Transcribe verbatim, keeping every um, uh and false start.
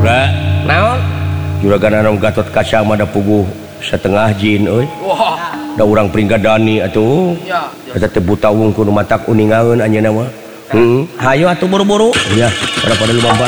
naon juragan anu Gatot Kaca mah da puguh setengah jin euy wah da urang Pringgadani atuh ya eta teh buta wungkul matak uningaeun anjeunna mah heeh hayu atuh buru-buru nya pada pada lumba